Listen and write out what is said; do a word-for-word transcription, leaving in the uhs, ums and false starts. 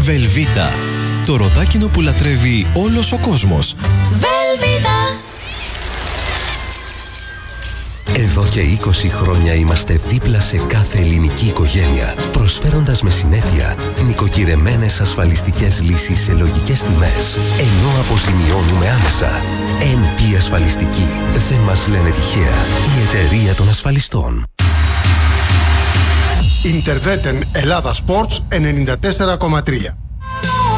Βελβίτα. Το ροδάκινο που λατρεύει όλος ο κόσμος. Βελβίτα. Εδώ και είκοσι χρόνια είμαστε δίπλα σε κάθε ελληνική οικογένεια, προσφέροντας με συνέπεια νοικοκυρεμένες ασφαλιστικές λύσεις σε λογικές τιμές, ενώ αποζημιώνουμε άμεσα. εν πι Ασφαλιστική. Δεν μας λένε τυχαία. Η εταιρεία των ασφαλιστών. Interveten Ελλάδα Sports ενενήντα τέσσερα κόμμα τρία.